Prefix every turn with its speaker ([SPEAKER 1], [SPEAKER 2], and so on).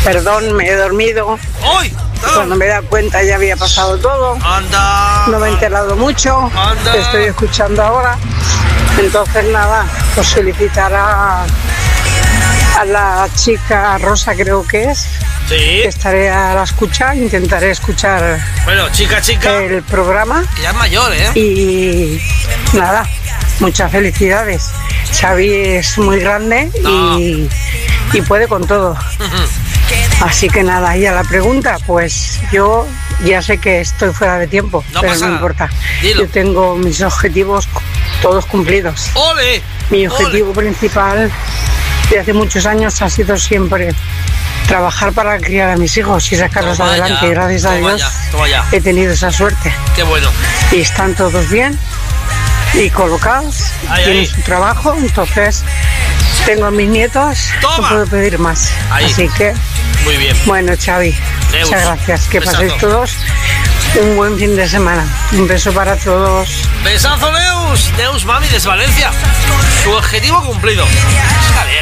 [SPEAKER 1] Perdón, me he dormido.
[SPEAKER 2] ¡Uy!
[SPEAKER 1] Cuando me he dado cuenta ya había pasado todo.
[SPEAKER 2] ¡Anda!
[SPEAKER 1] No me he enterado mucho.
[SPEAKER 2] Anda.
[SPEAKER 1] Te estoy escuchando ahora. Entonces nada, pues felicitar a la chica Rosa, creo que es.
[SPEAKER 2] Sí.
[SPEAKER 1] Estaré a la escucha, intentaré escuchar
[SPEAKER 2] Bueno, chica.
[SPEAKER 1] el programa.
[SPEAKER 2] Que ya es mayor, ¿eh?
[SPEAKER 1] Y nada, muchas felicidades. Xavi es muy grande y puede con todo. Así que nada, y a la pregunta, pues yo ya sé que estoy fuera de tiempo,
[SPEAKER 2] No
[SPEAKER 1] pero
[SPEAKER 2] pasa
[SPEAKER 1] no
[SPEAKER 2] nada.
[SPEAKER 1] importa.
[SPEAKER 2] Dilo.
[SPEAKER 1] Yo tengo mis objetivos todos cumplidos.
[SPEAKER 2] ¡Ole!
[SPEAKER 1] Mi objetivo principal de hace muchos años ha sido siempre trabajar para criar a mis hijos y sacarlos
[SPEAKER 2] Toma
[SPEAKER 1] adelante.
[SPEAKER 2] ya,
[SPEAKER 1] Y gracias a
[SPEAKER 2] toma
[SPEAKER 1] Dios
[SPEAKER 2] ya, toma ya.
[SPEAKER 1] he tenido esa suerte.
[SPEAKER 2] ¡Qué bueno!
[SPEAKER 1] Y están todos bien y colocados,
[SPEAKER 2] Ahí,
[SPEAKER 1] tienen
[SPEAKER 2] ahí.
[SPEAKER 1] su trabajo, entonces tengo a mis nietos,
[SPEAKER 2] Toma.
[SPEAKER 1] no puedo pedir más.
[SPEAKER 2] Ahí.
[SPEAKER 1] Así que,
[SPEAKER 2] Muy bien.
[SPEAKER 1] bueno, Xavi,
[SPEAKER 2] Deus.
[SPEAKER 1] muchas gracias. Que
[SPEAKER 2] Besazo.
[SPEAKER 1] paséis todos un buen fin de semana. Un beso para todos.
[SPEAKER 2] ¡Besazo, Neus! Neus, mami, desde Valencia. Su objetivo cumplido. A ver,